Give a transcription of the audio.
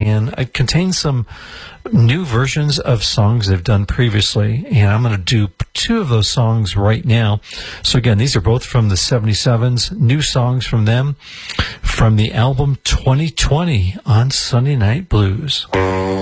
and it contains some new versions of songs they've done previously, and I'm going to do two of those songs right now. So again, these are both from the 77s, new songs from them, from the album 2020 on Sunday Night Blues.